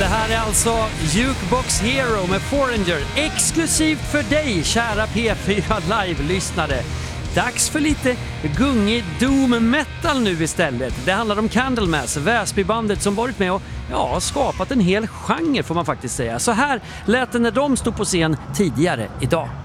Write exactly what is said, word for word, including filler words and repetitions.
det här är alltså Jukebox Hero med Foreigner, exklusivt för dig, kära P fyra Live-lyssnare. Dags för lite gungig doom metal nu istället. Det handlar om Candlemass, Väsbybandet som varit med och ja, skapat en hel genre får man faktiskt säga. Så här lät det när de stod på scen tidigare idag.